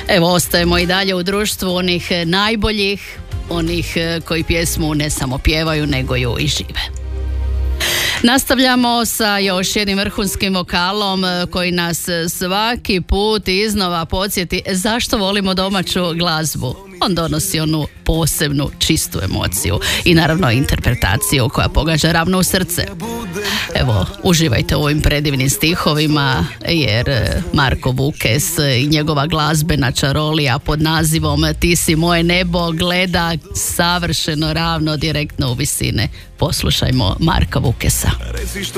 Evo, ostajemo i dalje u društvu onih najboljih, onih koji pjesmu ne samo pjevaju, nego ju i žive. Nastavljamo sa još jednim vrhunskim vokalom koji nas svaki put iznova podsjeti zašto volimo domaću glazbu. On donosi onu posebnu, čistu emociju i naravno interpretaciju koja pogađa ravno u srce. Evo, uživajte u ovim predivnim stihovima, jer Marko Vukes i njegova glazbena čarolija pod nazivom Ti si moje nebo gleda savršeno ravno, direktno u visine. Poslušajmo Marka Vukesa.